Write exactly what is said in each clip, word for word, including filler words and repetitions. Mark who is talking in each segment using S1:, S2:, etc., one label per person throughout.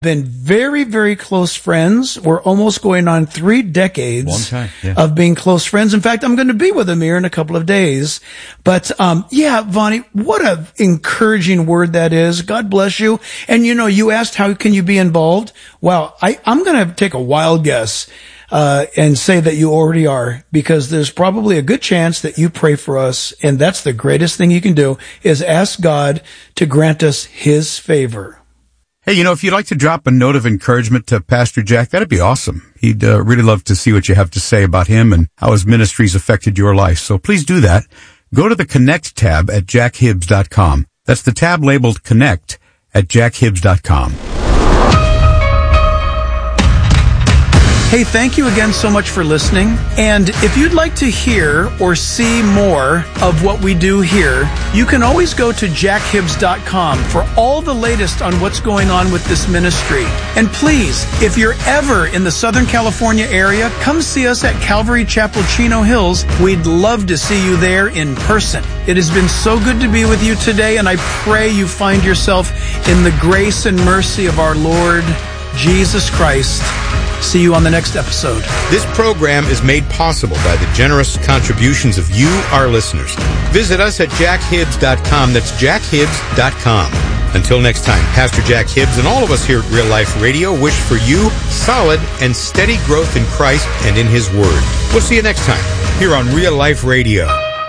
S1: been very, very close friends. We're almost going on three decades
S2: Long time, yeah.
S1: of being close friends. In fact, I'm going to be with Amir in a couple of days. But, um, yeah, Vonnie, what an encouraging word that is. God bless you. And, you know, you asked how can you be involved? Well, I, I'm going to take a wild guess. Uh, and say that you already are, because there's probably a good chance that you pray for us. And that's the greatest thing you can do, is ask God to grant us his favor.
S2: Hey, you know, if you'd like to drop a note of encouragement to Pastor Jack, that'd be awesome. He'd uh, really love to see what you have to say about him and how his ministry's affected your life. So please do that. Go to the Connect tab at jack hibbs dot com. That's the tab labeled Connect at jack hibbs dot com.
S1: Hey, thank you again so much for listening. And if you'd like to hear or see more of what we do here, you can always go to jack hibbs dot com for all the latest on what's going on with this ministry. And please, if you're ever in the Southern California area, come see us at Calvary Chapel, Chino Hills. We'd love to see you there in person. It has been so good to be with you today, and I pray you find yourself in the grace and mercy of our Lord Jesus Christ. See you on the next episode.
S3: This program is made possible by the generous contributions of you, our listeners. Visit us at jack hibbs dot com. That's jack hibbs dot com. Until next time, Pastor Jack Hibbs and all of us here at Real Life Radio wish for you solid and steady growth in Christ and in His Word. We'll see you next time here on Real Life Radio.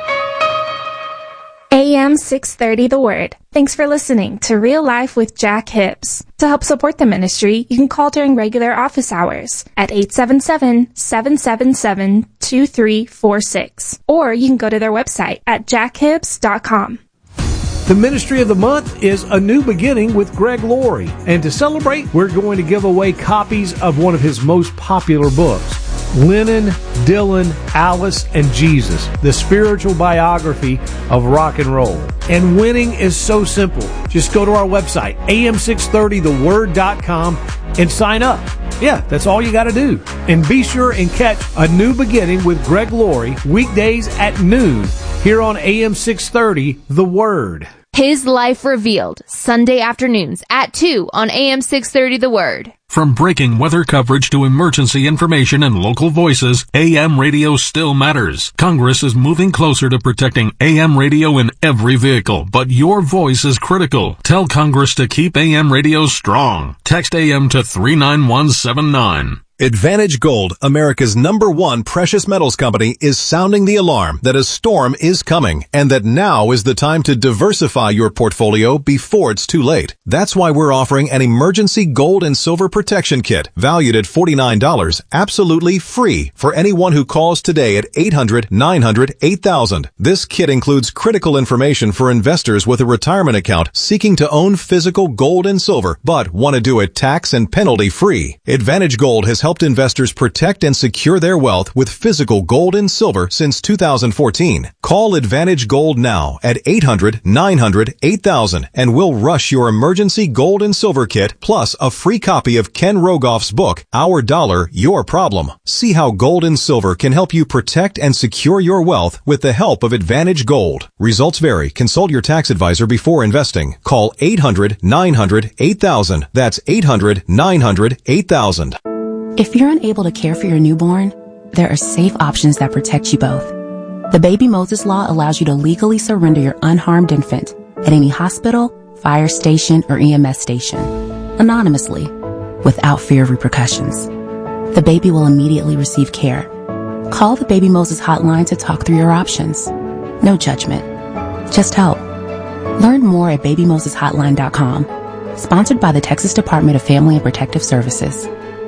S4: A M six thirty The Word. Thanks for listening to Real Life with Jack Hibbs. To help support the ministry, you can call during regular office hours at eight seven seven, seven seven seven, two three four six. Or you can go to their website at jack hibbs dot com.
S5: The Ministry of the Month is A New Beginning with Greg Laurie. And to celebrate, we're going to give away copies of one of his most popular books, Lennon, Dylan, Alice, and Jesus, the spiritual biography of rock and roll. And winning is so simple. Just go to our website, A M six thirty the word dot com, and sign up. Yeah, that's all you got to do. And be sure and catch A New Beginning with Greg Laurie weekdays at noon here on A M six thirty The Word.
S6: His Life Revealed, Sunday afternoons at two on A M six thirty The Word.
S7: From breaking weather coverage to emergency information and local voices, A M radio still matters. Congress is moving closer to protecting A M radio in every vehicle, but your voice is critical. Tell Congress to keep A M radio strong. Text A M to three nine one seven nine.
S8: Advantage Gold, America's number one precious metals company, is sounding the alarm that a storm is coming and that now is the time to diversify your portfolio before it's too late. That's why we're offering an emergency gold and silver protection kit valued at forty-nine dollars, absolutely free for anyone who calls today at eight hundred, nine hundred, eight thousand. This kit includes critical information for investors with a retirement account seeking to own physical gold and silver but want to do it tax and penalty free. Advantage Gold has helped investors protect and secure their wealth with physical gold and silver since two thousand fourteen. Call Advantage Gold now at eight hundred, nine hundred, eight thousand and we'll rush your emergency gold and silver kit plus a free copy of Ken Rogoff's book, Our Dollar, Your Problem. See how gold and silver can help you protect and secure your wealth with the help of Advantage Gold. Results vary. Consult your tax advisor before investing. Call eight hundred, nine hundred, eight thousand. That's eight hundred, nine hundred, eight thousand.
S9: If you're unable to care for your newborn, there are safe options that protect you both. The Baby Moses Law allows you to legally surrender your unharmed infant at any hospital, fire station, or E M S station, anonymously, without fear of repercussions. The baby will immediately receive care. Call the Baby Moses hotline to talk through your options. No judgment, just help. Learn more at baby moses hotline dot com. Sponsored by the Texas Department of Family and Protective Services.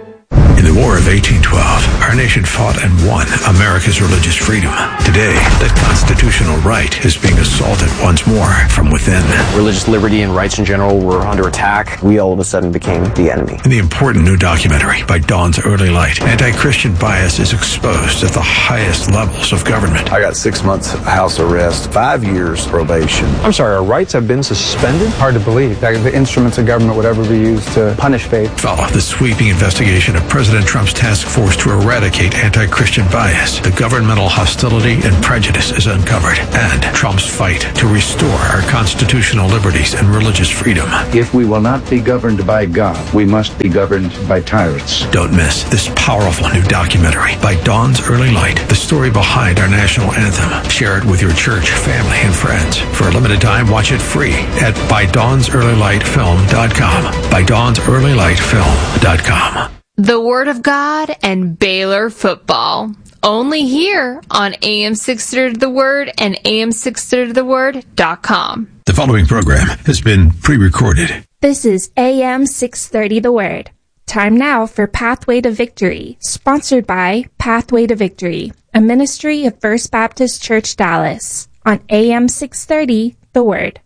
S10: In the War of eighteen twelve, our nation fought and won America's religious freedom. Today, that constitutional right is being assaulted once more from within.
S11: Religious liberty and rights in general were under attack. We all of a sudden became the enemy.
S10: In the important new documentary, By Dawn's Early Light, anti-Christian bias is exposed at the highest levels of government.
S12: I got six months house arrest, five years probation.
S13: I'm sorry, our rights have been suspended? Hard to believe that the instruments of government would ever be used to punish faith.
S10: Follow the sweeping investigation of President President Trump's task force to eradicate anti-Christian bias, the governmental hostility and prejudice is uncovered, and Trump's fight to restore our constitutional liberties and religious freedom.
S14: If we will not be governed by God, we must be governed by tyrants.
S10: Don't miss this powerful new documentary, By Dawn's Early Light, the story behind our national anthem. Share it with your church, family, and friends. For a limited time, watch it free at by dawns early light film dot com. by dawns early light film dot com.
S6: The Word of God and Baylor football. Only here on A M six thirty The Word and A M six thirty the word dot com.
S10: The following program has been pre-recorded.
S4: This is A M six thirty The Word. Time now for Pathway to Victory, sponsored by Pathway to Victory, a ministry of First Baptist Church Dallas, on A M six thirty The Word.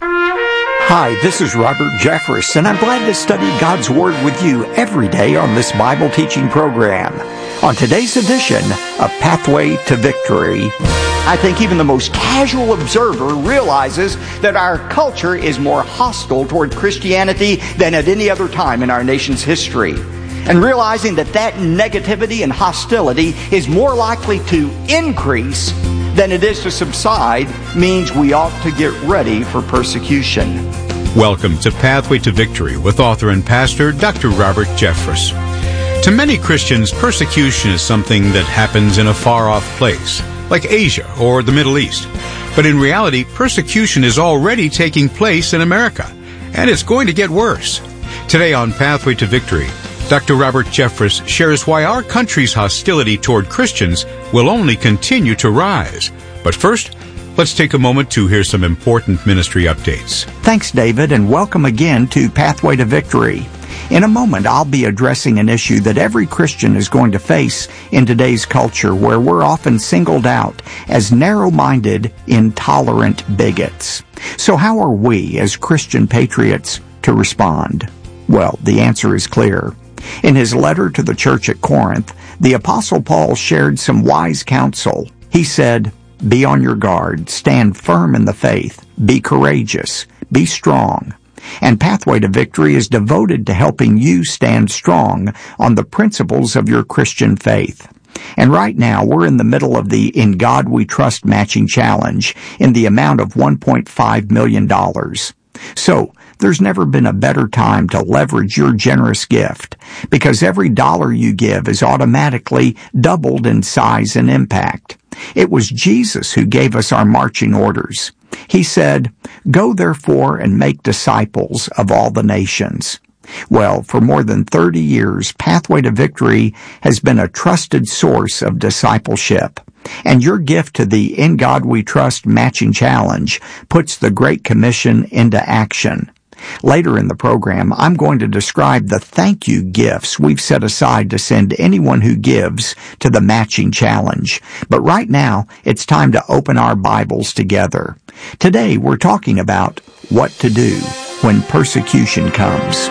S15: Hi, this is Robert Jeffress, and I'm glad to study God's Word with you every day on this Bible teaching program. On today's edition of Pathway to Victory, I think even the most casual observer realizes that our culture is more hostile toward Christianity than at any other time in our nation's history. And realizing that that negativity and hostility is more likely to increase than it is to subside means we ought to get ready for persecution.
S3: Welcome to Pathway to Victory with author and pastor Doctor Robert Jeffress. To many Christians, persecution is something that happens in a far-off place, like Asia or the Middle East. But in reality, persecution is already taking place in America, and it's going to get worse. Today on Pathway to Victory, Doctor Robert Jeffress shares why our country's hostility toward Christians will only continue to rise. But first, let's take a moment to hear some important ministry updates.
S15: Thanks, David, and welcome again to Pathway to Victory. In a moment, I'll be addressing an issue that every Christian is going to face in today's culture, where we're often singled out as narrow-minded, intolerant bigots. So how are we, as Christian patriots, to respond? Well, the answer is clear. In his letter to the church at Corinth, the Apostle Paul shared some wise counsel. He said, "Be on your guard, stand firm in the faith, be courageous, be strong." And Pathway to Victory is devoted to helping you stand strong on the principles of your Christian faith. And right now, we're in the middle of the In God We Trust matching challenge in the amount of one point five million dollars. So, there's never been a better time to leverage your generous gift, because every dollar you give is automatically doubled in size and impact. It was Jesus who gave us our marching orders. He said, "Go therefore and make disciples of all the nations." Well, for more than thirty years, Pathway to Victory has been a trusted source of discipleship. And your gift to the In God We Trust matching challenge puts the Great Commission into action. Later in the program, I'm going to describe the thank you gifts we've set aside to send anyone who gives to the matching challenge. But right now, it's time to open our Bibles together. Today, we're talking about what to do when persecution comes.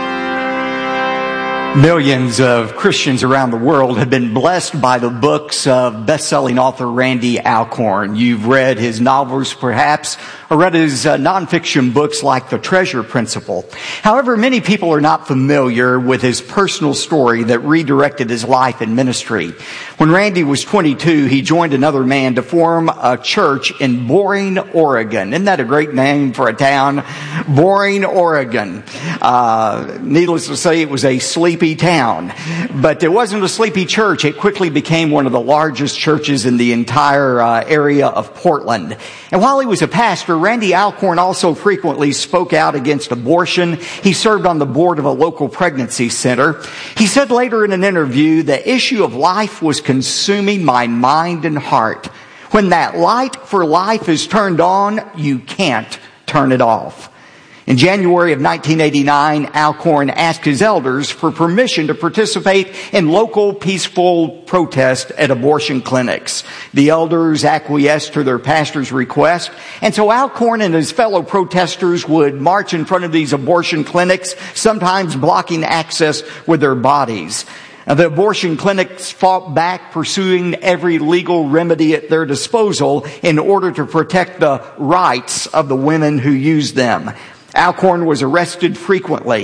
S15: Millions of Christians around the world have been blessed by the books of best-selling author Randy Alcorn. You've read his novels, perhaps, or read his uh, nonfiction books like The Treasure Principle. However, many people are not familiar with his personal story that redirected his life and ministry. When Randy was twenty-two, he joined another man to form a church in Boring, Oregon. Isn't that a great name for a town? Boring, Oregon. Uh, needless to say, it was a sleepy town. But it wasn't a sleepy church. It quickly became one of the largest churches in the entire uh, area of Portland. And while he was a pastor, Randy Alcorn also frequently spoke out against abortion. He served on the board of a local pregnancy center. He said later in an interview, "The issue of life was consuming my mind and heart. When that light for life is turned on, you can't turn it off." In January of nineteen eighty-nine, Alcorn asked his elders for permission to participate in local peaceful protest at abortion clinics. The elders acquiesced to their pastor's request, and so Alcorn and his fellow protesters would march in front of these abortion clinics, sometimes blocking access with their bodies. Now, the abortion clinics fought back, pursuing every legal remedy at their disposal in order to protect the rights of the women who used them. Alcorn was arrested frequently.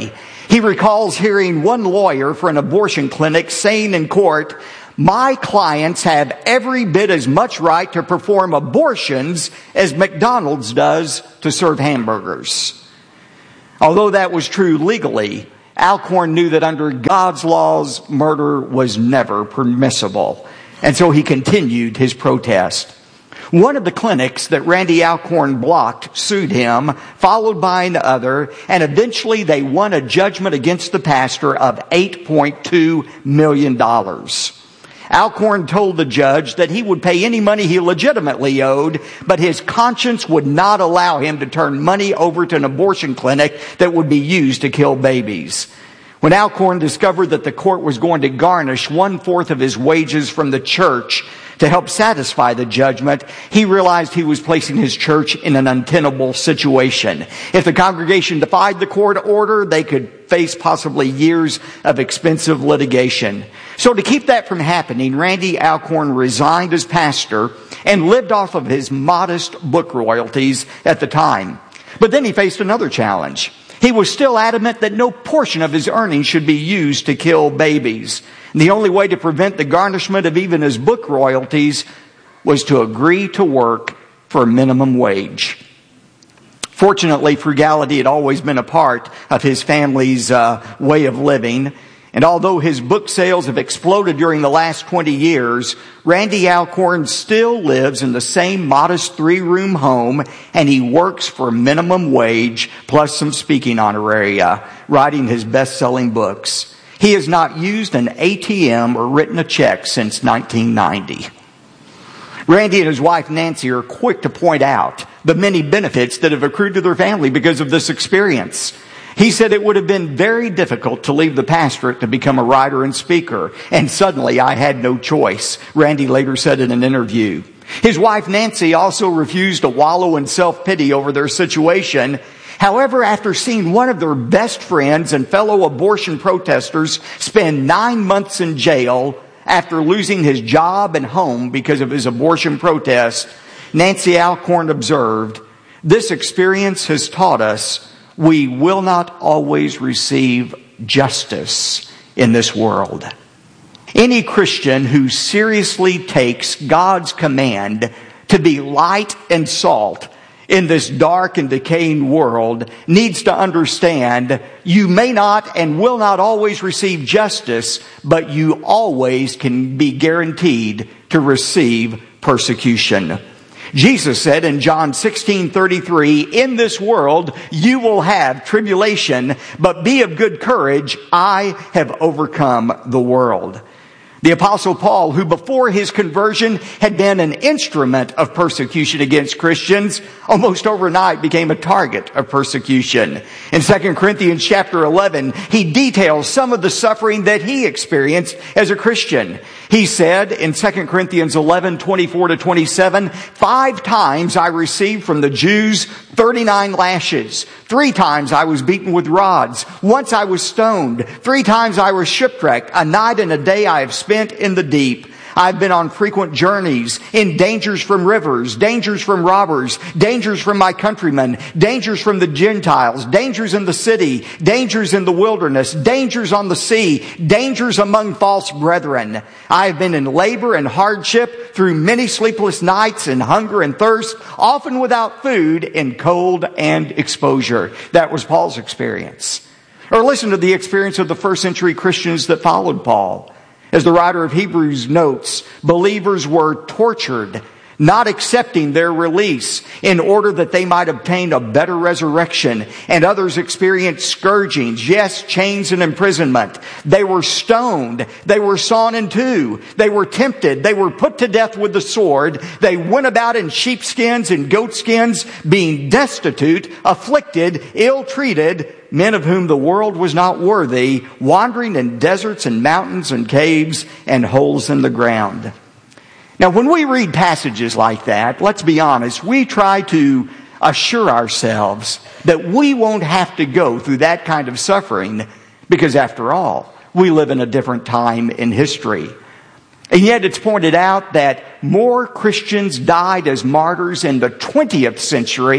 S15: He recalls hearing one lawyer for an abortion clinic saying in court, "My clients have every bit as much right to perform abortions as McDonald's does to serve hamburgers." Although that was true legally, Alcorn knew that under God's laws, murder was never permissible. And so he continued his protest. One of the clinics that Randy Alcorn blocked sued him, followed by another, and eventually they won a judgment against the pastor of eight point two million dollars. Alcorn told the judge that he would pay any money he legitimately owed, but his conscience would not allow him to turn money over to an abortion clinic that would be used to kill babies. When Alcorn discovered that the court was going to garnish one-fourth of his wages from the church to help satisfy the judgment, he realized he was placing his church in an untenable situation. If the congregation defied the court order, they could face possibly years of expensive litigation. So to keep that from happening, Randy Alcorn resigned as pastor and lived off of his modest book royalties at the time. But then he faced another challenge. He was still adamant that no portion of his earnings should be used to kill babies. And the only way to prevent the garnishment of even his book royalties was to agree to work for a minimum wage. Fortunately, frugality had always been a part of his family's uh, way of living. And although his book sales have exploded during the last twenty years, Randy Alcorn still lives in the same modest three-room home, and he works for minimum wage plus some speaking honoraria, writing his best-selling books. He has not used an A T M or written a check since nineteen ninety. Randy and his wife Nancy are quick to point out the many benefits that have accrued to their family because of this experience. He said it would have been very difficult to leave the pastorate to become a writer and speaker, and suddenly I had no choice, Randy later said in an interview. His wife Nancy also refused to wallow in self-pity over their situation. However, after seeing one of their best friends and fellow abortion protesters spend nine months in jail after losing his job and home because of his abortion protest, Nancy Alcorn observed, "This experience has taught us we will not always receive justice in this world." Any Christian who seriously takes God's command to be light and salt in this dark and decaying world needs to understand you may not and will not always receive justice, but you always can be guaranteed to receive persecution. Jesus said in John sixteen thirty-three, "In this world you will have tribulation, but be of good courage. I have overcome the world." The Apostle Paul, who before his conversion had been an instrument of persecution against Christians, almost overnight became a target of persecution. In Second Corinthians chapter eleven, he details some of the suffering that he experienced as a Christian. He said in Second Corinthians eleven, twenty-four to twenty-seven, "Five times I received from the Jews thirty-nine lashes. Three times I was beaten with rods. Once I was stoned. Three times I was shipwrecked. A night and a day I have spent in the deep. I've been on frequent journeys, in dangers from rivers, dangers from robbers, dangers from my countrymen, dangers from the Gentiles, dangers in the city, dangers in the wilderness, dangers on the sea, dangers among false brethren. I have been in labor and hardship through many sleepless nights and hunger and thirst, often without food, in cold and exposure." That was Paul's experience. Or listen to the experience of the first century Christians that followed Paul. As the writer of Hebrews notes, believers were tortured, not accepting their release in order that they might obtain a better resurrection. And others experienced scourgings, yes, chains and imprisonment. They were stoned. They were sawn in two. They were tempted. They were put to death with the sword. They went about in sheepskins and goatskins, being destitute, afflicted, ill-treated, men of whom the world was not worthy, wandering in deserts and mountains and caves and holes in the ground. Now, when we read passages like that, let's be honest, we try to assure ourselves that we won't have to go through that kind of suffering because, after all, we live in a different time in history. And yet it's pointed out that more Christians died as martyrs in the twentieth century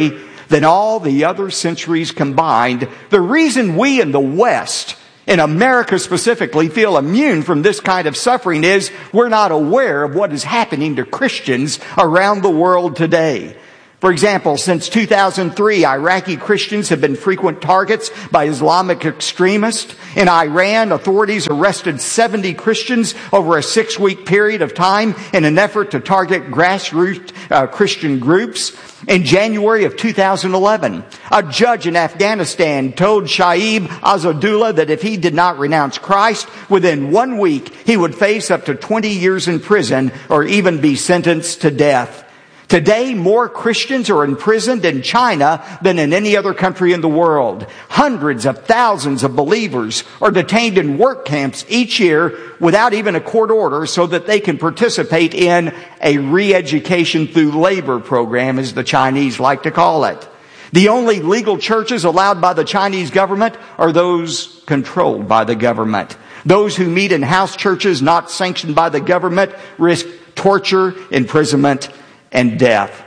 S15: than all the other centuries combined. The reason we in the West, in America specifically, feel immune from this kind of suffering is we're not aware of what is happening to Christians around the world today. For example, since two thousand three, Iraqi Christians have been frequent targets by Islamic extremists. In Iran, authorities arrested seventy Christians over a six-week period of time in an effort to target grassroots uh, Christian groups. In January of two thousand eleven, a judge in Afghanistan told Shaib Azadullah that if he did not renounce Christ, within one week he would face up to twenty years in prison or even be sentenced to death. Today, more Christians are imprisoned in China than in any other country in the world. Hundreds of thousands of believers are detained in work camps each year without even a court order so that they can participate in a re-education through labor program, as the Chinese like to call it. The only legal churches allowed by the Chinese government are those controlled by the government. Those who meet in house churches not sanctioned by the government risk torture, imprisonment, and death.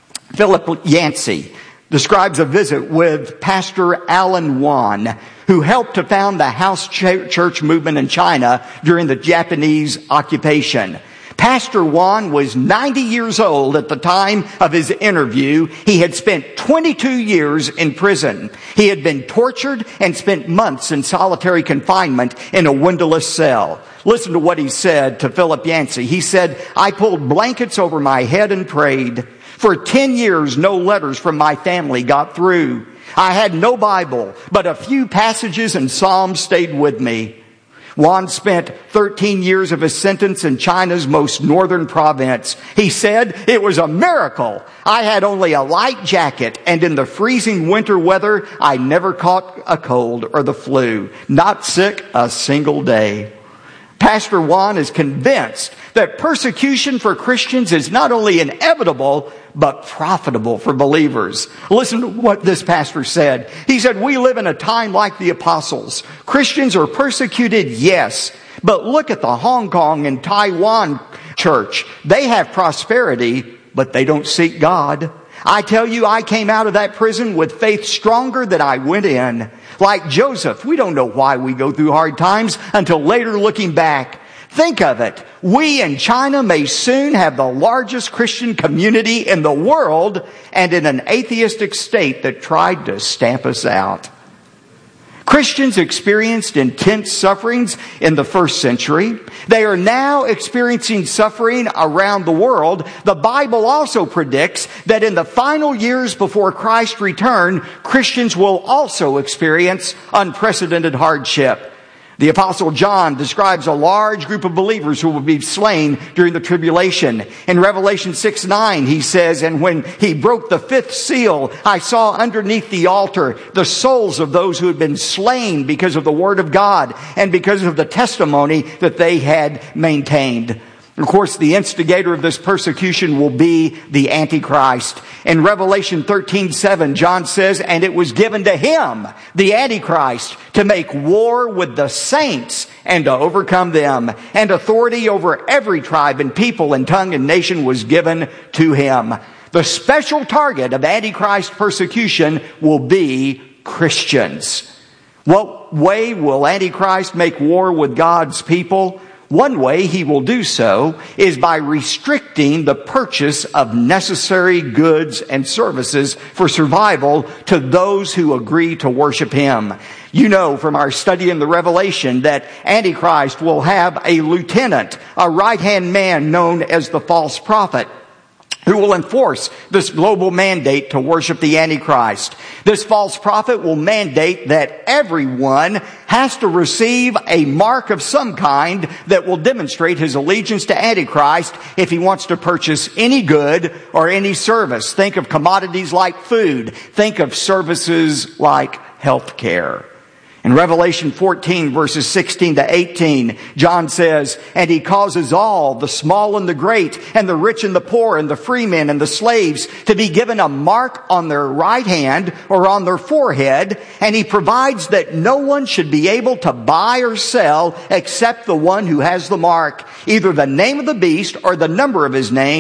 S15: Philip Yancey describes a visit with Pastor Alan Wan, who helped to found the house church movement in China during the Japanese occupation. Pastor Wan was ninety years old at the time of his interview. He had spent twenty-two years in prison. He had been tortured and spent months in solitary confinement in a windowless cell. Listen to what he said to Philip Yancey. He said, "I pulled blankets over my head and prayed. For ten years, no letters from my family got through. I had no Bible, but a few passages and Psalms stayed with me." Wan spent thirteen years of his sentence in China's most northern province. He said, "It was a miracle. I had only a light jacket, and in the freezing winter weather, I never caught a cold or the flu. Not sick a single day." Pastor Wan is convinced that persecution for Christians is not only inevitable, but profitable for believers. Listen to what this pastor said. He said, "We live in a time like the apostles. Christians are persecuted, yes, but look at the Hong Kong and Taiwan church. They have prosperity, but they don't seek God. I tell you, I came out of that prison with faith stronger than I went in. Like Joseph, we don't know why we go through hard times until later looking back. Think of it. We in China may soon have the largest Christian community in the world and in an atheistic state that tried to stamp us out." Christians experienced intense sufferings in the first century. They are now experiencing suffering around the world. The Bible also predicts that in the final years before Christ's return, Christians will also experience unprecedented hardship. The Apostle John describes a large group of believers who will be slain during the tribulation. In Revelation six nine, he says, "And when he broke the fifth seal, I saw underneath the altar the souls of those who had been slain because of the word of God and because of the testimony that they had maintained." Of course, the instigator of this persecution will be the Antichrist. In Revelation thirteen seven, John says, "And it was given to him, the Antichrist, to make war with the saints and to overcome them. And authority over every tribe and people and tongue and nation was given to him." The special target of Antichrist persecution will be Christians. What way will Antichrist make war with God's people? One way he will do so is by restricting the purchase of necessary goods and services for survival to those who agree to worship him. You know from our study in the Revelation that Antichrist will have a lieutenant, a right-hand man known as the false prophet, who will enforce this global mandate to worship the Antichrist. This false prophet will mandate that everyone has to receive a mark of some kind that will demonstrate his allegiance to Antichrist if he wants to purchase any good or any service. Think of commodities like food. Think of services like health care. In Revelation fourteen, verses sixteen to eighteen, John says, "And he causes all, the small and the great, and the rich and the poor, and the free men and the slaves, to be given a mark on their right hand or on their forehead, and he provides that no one should be able to buy or sell except the one who has the mark, either the name of the beast or the number of his name.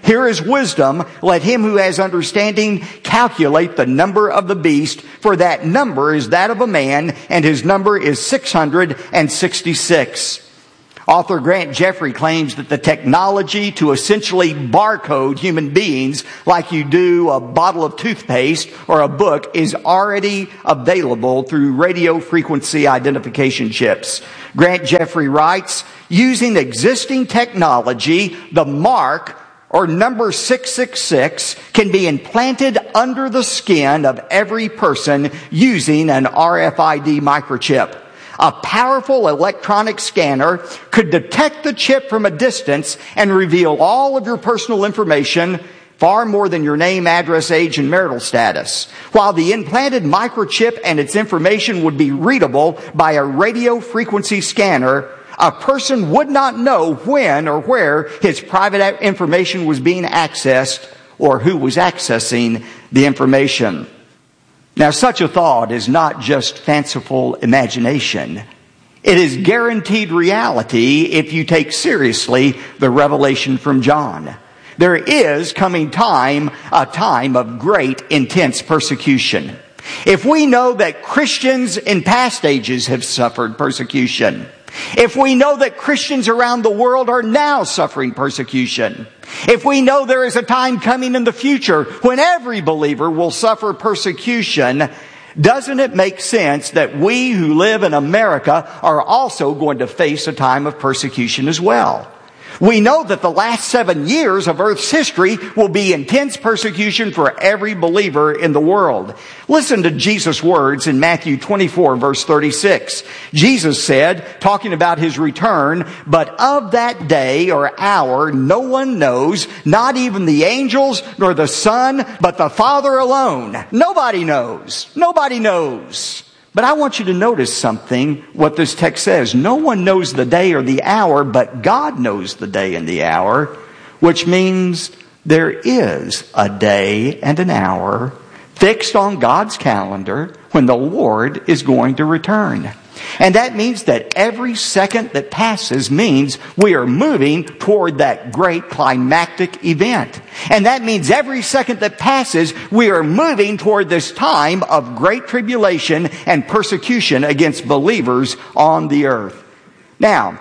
S15: Here is wisdom. Let him who has understanding calculate the number of the beast, for that number is that of a man, and his number is six hundred sixty-six. Author Grant Jeffrey claims that the technology to essentially barcode human beings like you do a bottle of toothpaste or a book is already available through radio frequency identification chips. Grant Jeffrey writes, using existing technology, the mark or number six six six can be implanted under the skin of every person using an R F I D microchip. A powerful electronic scanner could detect the chip from a distance and reveal all of your personal information, far more than your name, address, age, and marital status. While the implanted microchip and its information would be readable by a radio frequency scanner, a person would not know when or where his private information was being accessed or who was accessing the information. Now, such a thought is not just fanciful imagination. It is guaranteed reality if you take seriously the revelation from John. There is coming time, a time of great, intense persecution. If we know that Christians in past ages have suffered persecution, if we know that Christians around the world are now suffering persecution, if we know there is a time coming in the future when every believer will suffer persecution, doesn't it make sense that we who live in America are also going to face a time of persecution as well? We know that the last seven years of Earth's history will be intense persecution for every believer in the world. Listen to Jesus' words in Matthew twenty-four, verse thirty-six. Jesus said, talking about his return, "But of that day or hour no one knows, not even the angels nor the Son, but the Father alone." Nobody knows. Nobody knows. But I want you to notice something, what this text says. No one knows the day or the hour, but God knows the day and the hour, which means there is a day and an hour fixed on God's calendar when the Lord is going to return. And that means that every second that passes means we are moving toward that great climactic event. And that means every second that passes, we are moving toward this time of great tribulation and persecution against believers on the earth. Now,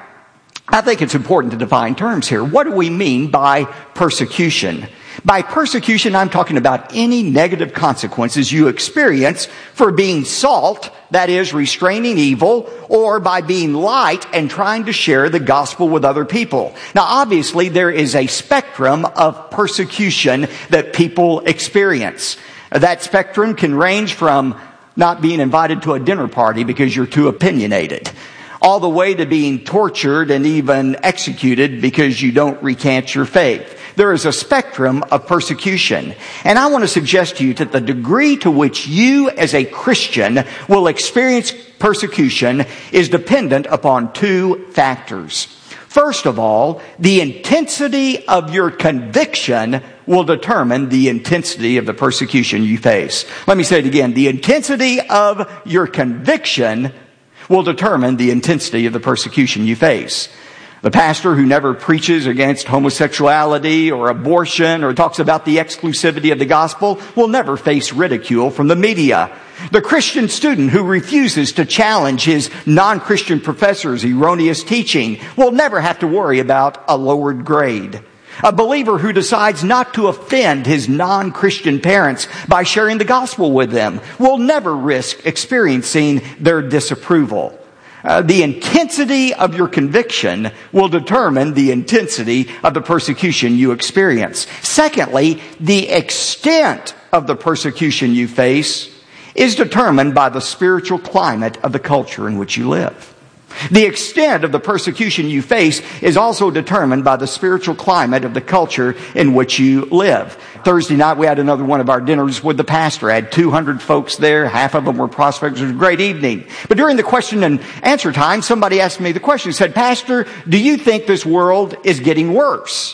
S15: I think it's important to define terms here. What do we mean by persecution? By persecution, I'm talking about any negative consequences you experience for being salt, that is, restraining evil, or by being light and trying to share the gospel with other people. Now, obviously, there is a spectrum of persecution that people experience. That spectrum can range from not being invited to a dinner party because you're too opinionated, all the way to being tortured and even executed because you don't recant your faith. There is a spectrum of persecution. And I want to suggest to you that the degree to which you as a Christian will experience persecution is dependent upon two factors. First of all, the intensity of your conviction will determine the intensity of the persecution you face. Let me say it again. The intensity of your conviction will determine the intensity of the persecution you face. The pastor who never preaches against homosexuality or abortion or talks about the exclusivity of the gospel will never face ridicule from the media. The Christian student who refuses to challenge his non-Christian professor's erroneous teaching will never have to worry about a lowered grade. A believer who decides not to offend his non-Christian parents by sharing the gospel with them will never risk experiencing their disapproval. Uh, the intensity of your conviction will determine the intensity of the persecution you experience. Secondly, the extent of the persecution you face is determined by the spiritual climate of the culture in which you live. The extent of the persecution you face is also determined by the spiritual climate of the culture in which you live. Thursday night, we had another one of our dinners with the pastor. I had two hundred folks there. Half of them were prospects. It was a great evening. But during the question and answer time, somebody asked me the question, said, "Pastor, do you think this world is getting worse?"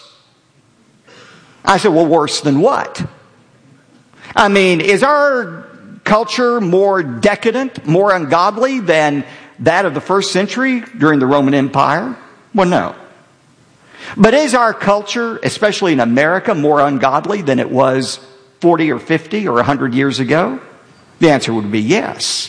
S15: I said, "Well, worse than what?" I mean, is our culture more decadent, more ungodly than that of the first century during the Roman Empire? Well, no. But is our culture, especially in America, more ungodly than it was forty or fifty or one hundred years ago? The answer would be yes.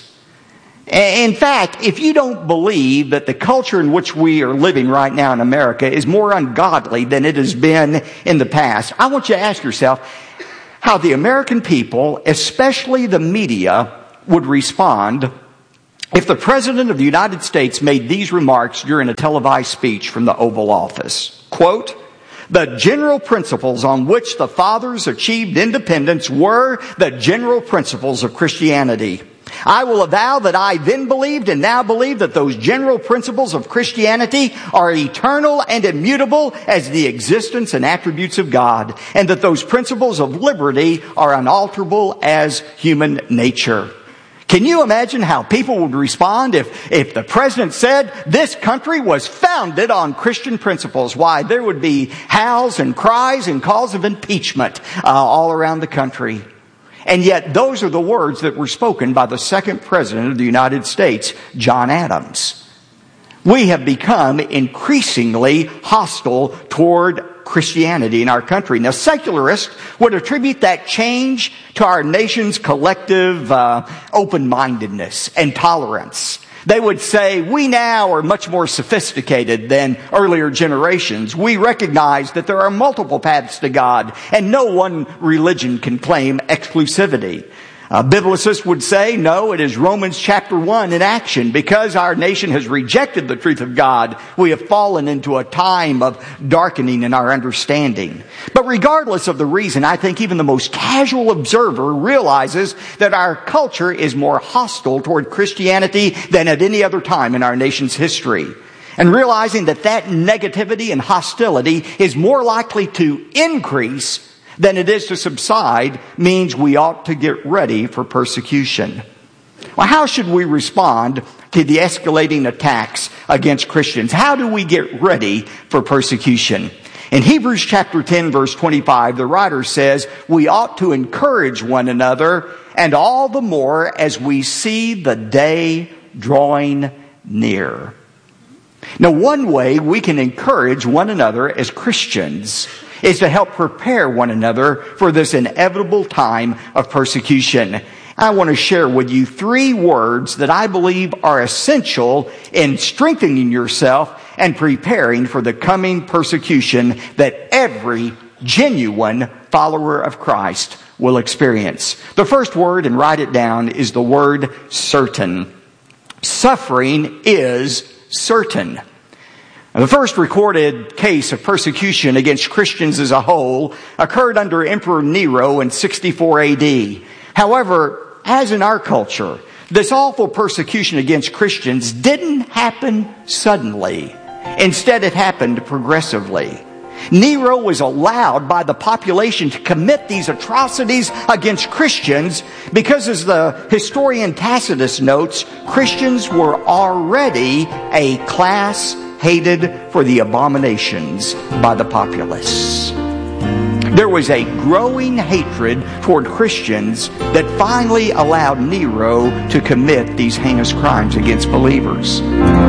S15: In fact, if you don't believe that the culture in which we are living right now in America is more ungodly than it has been in the past, I want you to ask yourself how the American people, especially the media, would respond if the President of the United States made these remarks during a televised speech from the Oval Office. Quote, "The general principles on which the fathers achieved independence were the general principles of Christianity. I will avow that I then believed and now believe that those general principles of Christianity are eternal and immutable as the existence and attributes of God, and that those principles of liberty are unalterable as human nature." Can you imagine how people would respond if, if the president said this country was founded on Christian principles? Why, there would be howls and cries and calls of impeachment uh, all around the country. And yet those are the words that were spoken by the second president of the United States, John Adams. We have become increasingly hostile toward Christianity in our country. Now, secularists would attribute that change to our nation's collective uh, open-mindedness and tolerance. They would say, we now are much more sophisticated than earlier generations. We recognize that there are multiple paths to God, and no one religion can claim exclusivity. Uh, biblicists would say, no, it is Romans chapter one in action. Because our nation has rejected the truth of God, we have fallen into a time of darkening in our understanding. But regardless of the reason, I think even the most casual observer realizes that our culture is more hostile toward Christianity than at any other time in our nation's history. And realizing that that negativity and hostility is more likely to increase than it is to subside means we ought to get ready for persecution. Well, how should we respond to the escalating attacks against Christians? How do we get ready for persecution? In Hebrews chapter ten, verse twenty-five, the writer says, we ought to encourage one another, and all the more as we see the day drawing near. Now, one way we can encourage one another as Christians is to help prepare one another for this inevitable time of persecution. I want to share with you three words that I believe are essential in strengthening yourself and preparing for the coming persecution that every genuine follower of Christ will experience. The first word, and write it down, is the word certain. Suffering is certain. The first recorded case of persecution against Christians as a whole occurred under Emperor Nero in sixty-four A D. However, as in our culture, this awful persecution against Christians didn't happen suddenly. Instead, it happened progressively. Nero was allowed by the population to commit these atrocities against Christians because, as the historian Tacitus notes, Christians were already a class hated for the abominations by the populace. There was a growing hatred toward Christians that finally allowed Nero to commit these heinous crimes against believers.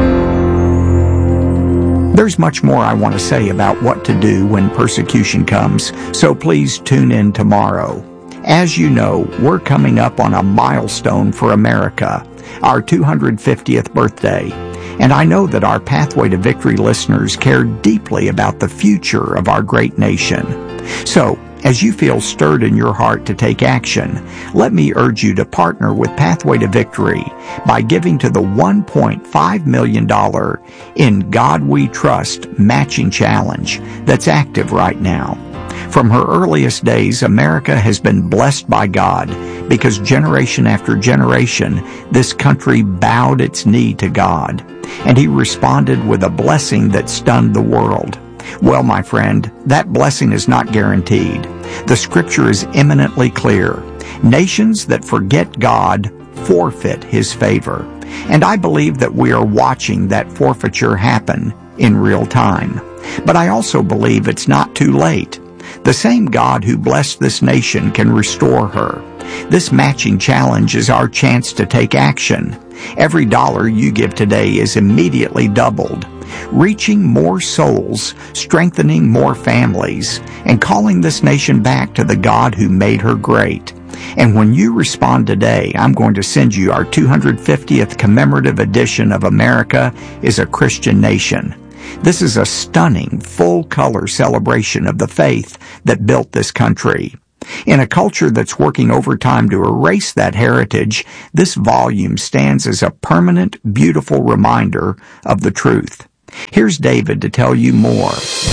S15: There's much more I want to say about what to do when persecution comes, so please tune in tomorrow. As you know, we're coming up on a milestone for America, our two hundred fiftieth birthday. And I know that our Pathway to Victory listeners care deeply about the future of our great nation. So, as you feel stirred in your heart to take action, let me urge you to partner with Pathway to Victory by giving to the one point five million dollars In God We Trust matching challenge that's active right now. From her earliest days, America has been blessed by God because generation after generation, this country bowed its knee to God, and He responded with a blessing that stunned the world. Well, my friend, that blessing is not guaranteed. The Scripture is eminently clear. Nations that forget God forfeit His favor. And I believe that we are watching that forfeiture happen in real time. But I also believe it's not too late. The same God who blessed this nation can restore her. This matching challenge is our chance to take action. Every dollar you give today is immediately doubled. reaching more souls, strengthening more families, and calling this nation back to the God who made her great. And when you respond today, I'm going to send you our two hundred fiftieth commemorative edition of America is a Christian Nation. This is a stunning, full-color celebration of the faith that built this country. In a culture that's working overtime to erase that heritage, this volume stands as a permanent, beautiful reminder of the truth. Here's David to tell you more.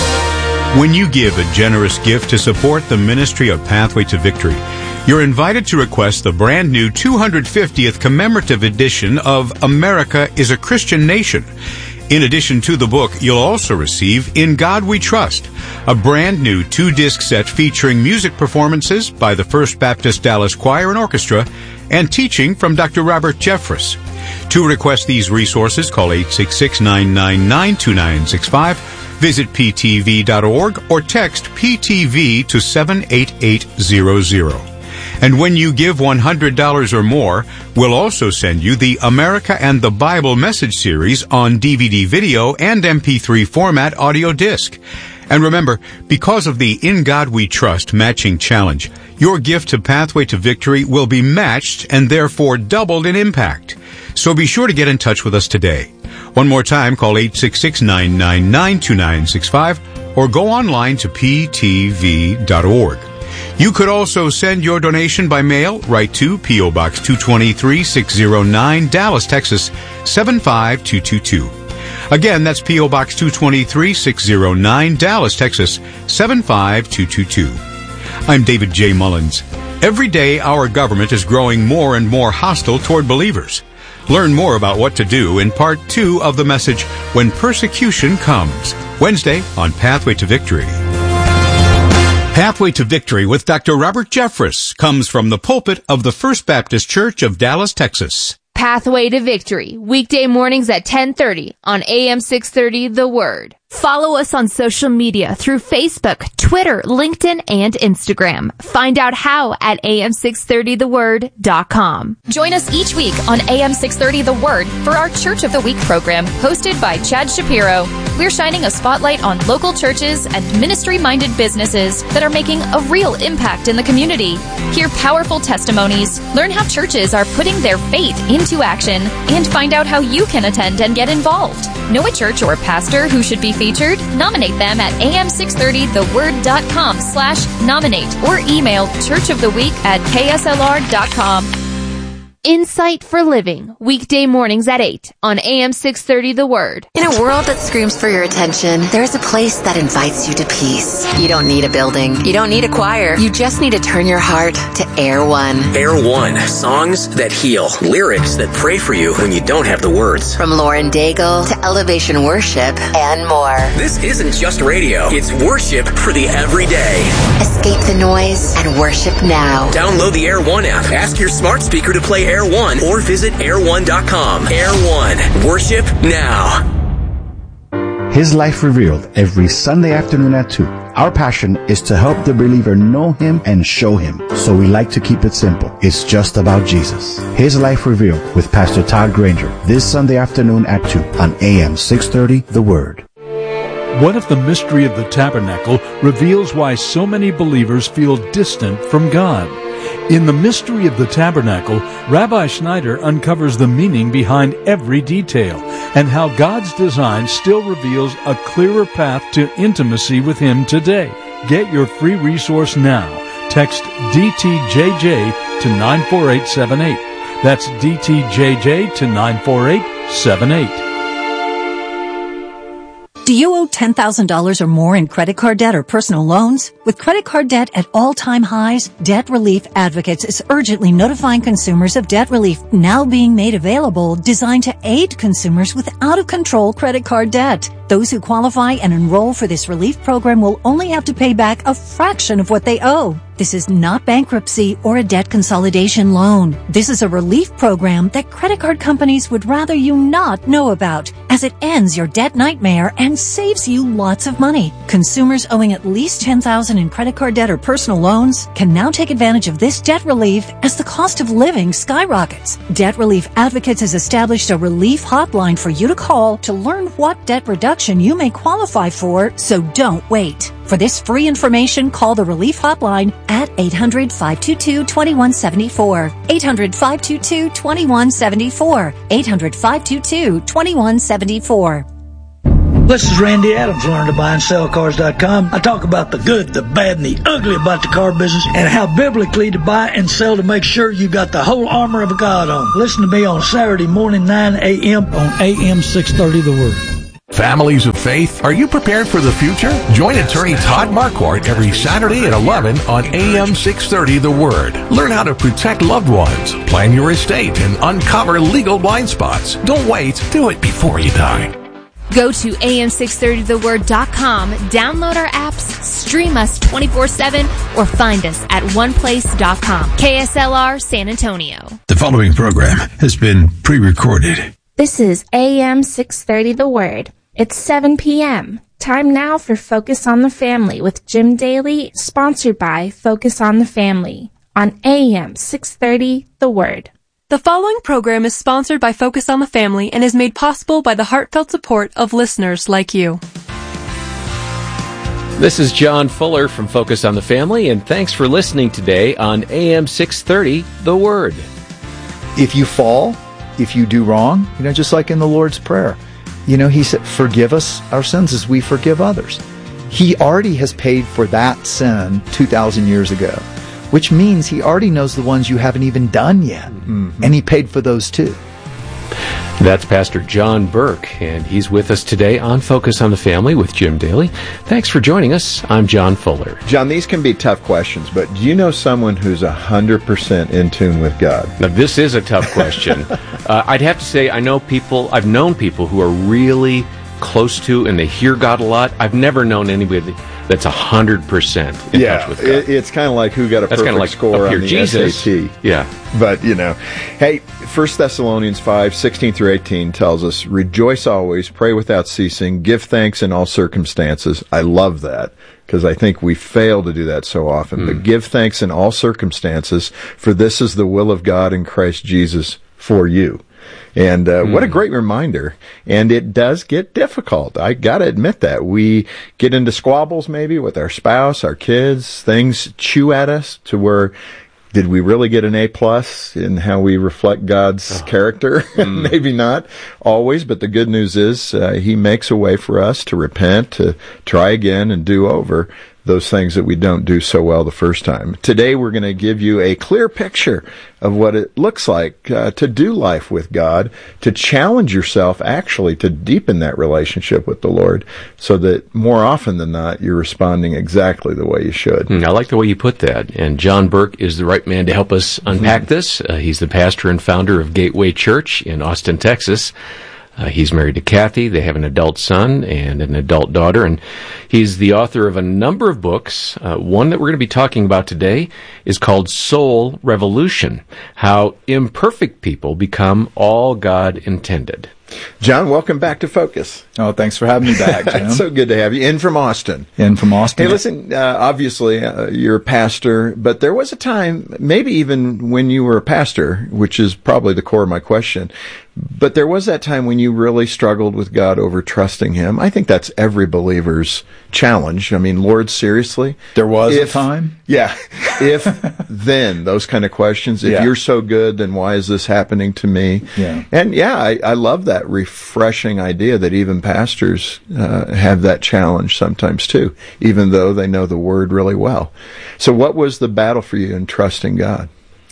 S3: When you give a generous gift to support the ministry of Pathway to Victory, you're invited to request the brand new two hundred fiftieth commemorative edition of America is a Christian Nation. In addition to the book, you'll also receive In God We Trust, a brand new two-disc set featuring music performances by the First Baptist Dallas Choir and Orchestra and teaching from Doctor Robert Jeffress. To request these resources, call eight six six, nine nine nine, two nine six five, visit p t v dot org, or text P T V to seven eight eight zero zero. And when you give one hundred dollars or more, we'll also send you the America and the Bible message series on D V D video and M P three format audio disc. And remember, because of the In God We Trust matching challenge, your gift to Pathway to Victory will be matched and therefore doubled in impact. So be sure to get in touch with us today. One more time, call eight six six, nine nine nine, two nine six five or go online to p t v dot org. You could also send your donation by mail right to P O. Box two twenty-three, six oh nine, Dallas, Texas, seven five two two two. Again, that's P O. Box two twenty-three, six oh nine, Dallas, Texas, seven five two two two. I'm David J. Mullins. Every day, our government is growing more and more hostile toward believers. Learn more about what to do in part two of the message, When Persecution Comes, Wednesday on Pathway to Victory. Pathway to Victory with Doctor Robert Jeffress comes from the pulpit of the First Baptist Church of Dallas, Texas.
S6: Pathway to Victory, weekday mornings at ten thirty on A M six thirty The Word. Follow us on social media through Facebook, Twitter, LinkedIn, and Instagram. Find out how at A M six thirty the word dot com.
S16: Join us each week on A M six thirty The Word for our Church of the Week program hosted by Chad Shapiro. We're shining a spotlight on local churches and ministry-minded businesses that are making a real impact in the community. Hear powerful testimonies, learn how churches are putting their faith into action, and find out how you can attend and get involved. Know a church or pastor who should be featured? Nominate them at A M six thirty the word dot com slash nominate or email churchoftheweek at K S L R dot com.
S6: Insight for Living, weekday mornings at eight on A M six thirty The Word.
S17: In a world that screams for your attention, there's a place that invites you to peace. You don't need a building. You don't need a choir. You just need to turn your heart to Air One.
S18: Air One, songs that heal, lyrics that pray for you when you don't have the words.
S17: From Lauren Daigle to Elevation Worship and more.
S18: This isn't just radio. It's worship for the everyday.
S17: Escape the noise and worship now.
S18: Download the Air One app. Ask your smart speaker to play Air One or visit air one dot com. Air One. Worship now.
S19: His Life Revealed every Sunday afternoon at two. Our passion is to help the believer know Him and show Him. So we like to keep it simple. It's just about Jesus. His Life Revealed with Pastor Todd Granger this Sunday afternoon at two on A M six thirty The Word.
S5: What if the mystery of the tabernacle reveals why so many believers feel distant from God? In The Mystery of the Tabernacle, Rabbi Schneider uncovers the meaning behind every detail and how God's design still reveals a clearer path to intimacy with Him today. Get your free resource now. Text D T J J to nine four eight seven eight. That's D T J J to nine four eight seven eight.
S20: Do you owe ten thousand dollars or more in credit card debt or personal loans? With credit card debt at all-time highs, Debt Relief Advocates is urgently notifying consumers of debt relief now being made available, designed to aid consumers with out-of-control credit card debt. Those who qualify and enroll for this relief program will only have to pay back a fraction of what they owe. This is not bankruptcy or a debt consolidation loan. This is a relief program that credit card companies would rather you not know about, as it ends your debt nightmare and saves you lots of money. Consumers owing at least ten thousand dollars in credit card debt or personal loans can now take advantage of this debt relief as the cost of living skyrockets. Debt Relief Advocates has established a relief hotline for you to call to learn what debt reduction you may qualify for, so don't wait. For this free information, call the Relief Hotline at eight hundred, five two two, two one seven four. eight hundred, five two two, two one seven four. eight hundred, five two two, two one seven four.
S21: This is Randy Adams, learn to buy and sell cars dot com. I talk about the good, the bad, and the ugly about the car business and how biblically to buy and sell to make sure you got the whole armor of God on. Listen to me on Saturday morning, nine a.m. on A M six thirty The Word.
S10: Families of faith, are you prepared for the future? Join attorney Todd Marquardt every Saturday at eleven on A M six thirty The Word. Learn how to protect loved ones, plan your estate, and uncover legal blind spots. Don't wait. Do it before you die.
S6: Go to A M six thirty the word dot com, download our apps, stream us twenty-four seven, or find us at one place dot com. K S L R San Antonio.
S10: The following program has been pre-recorded.
S4: This is A M six thirty The Word. It's seven p.m. Time now for Focus on the Family with Jim Daly, sponsored by Focus on the Family on A M six thirty The Word.
S22: The following program is sponsored by Focus on the Family and is made possible by the heartfelt support of listeners like you.
S23: This is John Fuller from Focus on the Family, and thanks for listening today on A M six thirty The Word.
S24: If you fall, if you do wrong, you know, just like in the Lord's Prayer, you know, he said, forgive us our sins as we forgive others. He already has paid for that sin two thousand years ago, which means he already knows the ones you haven't even done yet. Mm-hmm. And he paid for those too.
S23: That's Pastor John Burke, and he's with us today on Focus on the Family with Jim Daly. Thanks for joining us. I'm John Fuller.
S25: John, these can be tough questions, but do you know someone who's one hundred percent in tune with God?
S23: Now, this is a tough question. uh, I'd have to say I know people, I've known people who are really close to and they hear God a lot. I've never known anybody that's one hundred percent in
S25: yeah,
S23: touch with God.
S25: It, it's kind of like who got a
S23: that's
S25: perfect
S23: like
S25: score on the
S23: Jesus.
S25: S A T.
S23: Yeah.
S25: But, you know, hey, First Thessalonians five, sixteen through eighteen tells us, rejoice always, pray without ceasing, give thanks in all circumstances. I love that because I think we fail to do that so often. Mm. But give thanks in all circumstances, for this is the will of God in Christ Jesus for you. And uh, mm. what a great reminder. And it does get difficult. I got to admit that. We get into squabbles maybe with our spouse, our kids. Things chew at us to where, did we really get an A plus in how we reflect God's oh. character? Mm. Maybe not always, but the good news is uh, he makes a way for us to repent, to try again and do over those things that we don't do so well the first time. Today we're going to give you a clear picture of what it looks like uh, to do life with God, to challenge yourself actually to deepen that relationship with the Lord so that more often than not you're responding exactly the way you should.
S23: I like the way you put that. And John Burke is the right man to help us unpack mm-hmm. this. Uh, he's the pastor and founder of Gateway Church in Austin, Texas. Uh, he's married to Kathy. They have an adult son and an adult daughter, and he's the author of a number of books. Uh, one that we're going to be talking about today is called Soul Revolution, How Imperfect People Become All God Intended.
S25: John, welcome back to Focus.
S24: Oh, thanks for having me back, Jim.
S25: It's so good to have you. In from Austin.
S24: In from Austin.
S25: Hey, listen, uh, obviously uh, you're a pastor, but there was a time, maybe even when you were a pastor, which is probably the core of my question, but there was that time when you really struggled with God over trusting him. I think that's every believer's challenge. I mean, Lord, seriously?
S24: There was
S25: if,
S24: a time?
S25: Yeah. If, then, those kind of questions. If
S24: yeah.
S25: you're so good, then why is this happening to me?
S24: Yeah.
S25: And yeah, I, I love that refreshing idea that even pastors uh, have that challenge sometimes too, even though they know the Word really well. So what was the battle for you in trusting God?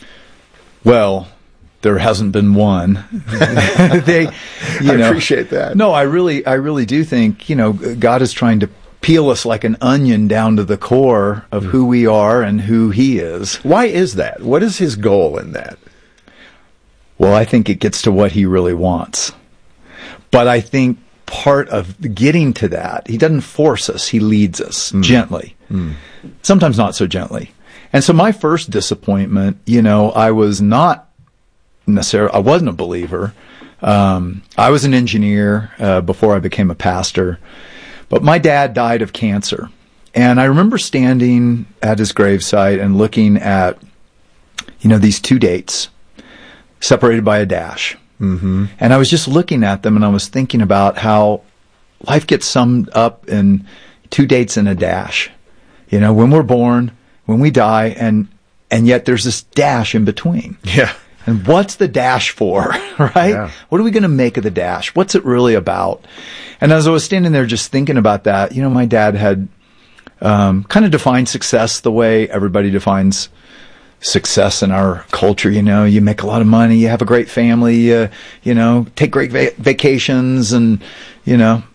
S24: Well, there hasn't been one. they, you
S25: I
S24: know,
S25: appreciate that.
S24: No, I really, I really do think, you know, God is trying to peel us like an onion down to the core of who we are and who he is.
S25: Why is that? What is his goal in that?
S24: Well, I think it gets to what he really wants. But I think part of getting to that. He doesn't force us. He leads us mm. gently, mm. sometimes not so gently. And so my first disappointment, you know, I was not necessarily, I wasn't a believer. Um, I was an engineer uh, before I became a pastor, but my dad died of cancer. And I remember standing at his gravesite and looking at, you know, these two dates separated by a dash. Mm-hmm. And I was just looking at them and I was thinking about how life gets summed up in two dates and a dash. You know, when we're born, when we die, and and yet there's this dash in between.
S25: Yeah.
S24: And what's the dash for, right? Yeah. What are we going to make of the dash? What's it really about? And as I was standing there just thinking about that, you know, my dad had um, kind of defined success the way everybody defines success in our culture. You know, you make a lot of money, you have a great family, uh, you know, take great va- vacations and, you know,